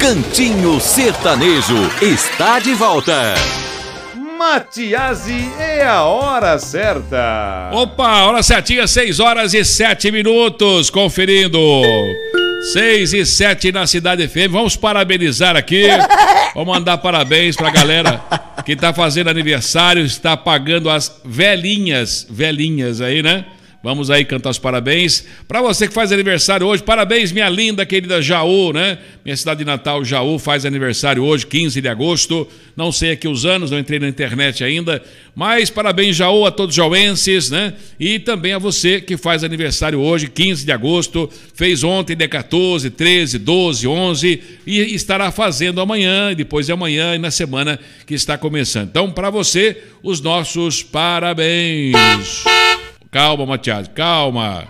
Cantinho Sertanejo está de volta. Matiasi é a hora certa. Opa, hora certinha, 6h07, conferindo. 6h07 na Cidade FM. Vamos parabenizar aqui. Vou mandar parabéns pra galera que tá fazendo aniversário, está pagando as velhinhas aí, né? Vamos aí cantar os parabéns. Pra você que faz aniversário hoje, parabéns, minha linda, querida Jaú, né? Minha cidade de Natal, Jaú, faz aniversário hoje, 15 de agosto. Não sei aqui os anos, não entrei na internet ainda. Mas parabéns, Jaú, a todos os jauenses, né? E também a você que faz aniversário hoje, 15 de agosto. Fez ontem, dia 14, 13, 12, 11. E estará fazendo amanhã, e depois de amanhã e na semana que está começando. Então, pra você, os nossos parabéns. Calma, Matias, calma.